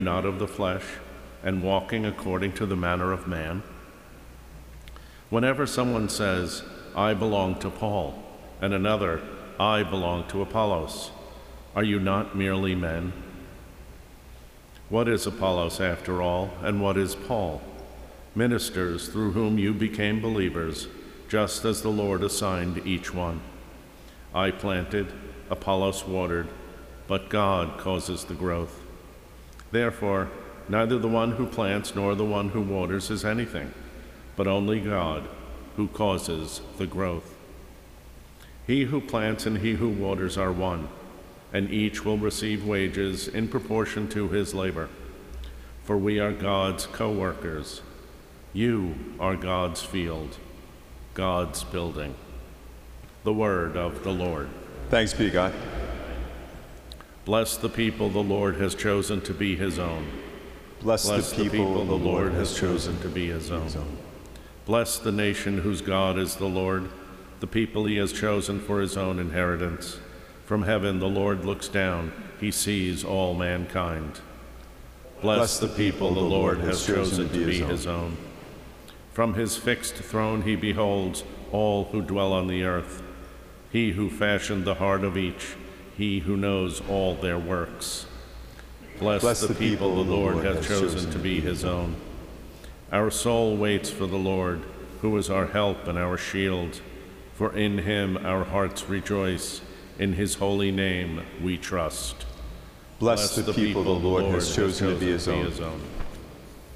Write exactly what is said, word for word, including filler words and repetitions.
not of the flesh, and walking according to the manner of man? Whenever someone says, I belong to Paul, and another, I belong to Apollos, are you not merely men? What is Apollos after all, and what is Paul? Ministers through whom you became believers, just as the Lord assigned each one. I planted, Apollos watered, but God causes the growth. Therefore, neither the one who plants nor the one who waters is anything, but only God who causes the growth. He who plants and he who waters are one, and each will receive wages in proportion to his labor. For we are God's co-workers. You are God's field, God's building. The word of the Lord. Thanks be to God. Bless the people the Lord has chosen to be his own. Bless, Bless the, people the people the Lord has chosen to be his own. Bless the nation whose God is the Lord, the people he has chosen for his own inheritance. From heaven the Lord looks down, he sees all mankind. Bless, Bless the people the Lord has chosen to be his own. From his fixed throne he beholds all who dwell on the earth. He who fashioned the heart of each, he who knows all their works. Bless, Bless the, the people the Lord, Lord has chosen, chosen to be his own. Our soul waits for the Lord, who is our help and our shield. For in him our hearts rejoice, in his holy name we trust. Bless, Bless the, the people the Lord has chosen, has chosen to be his own. His own.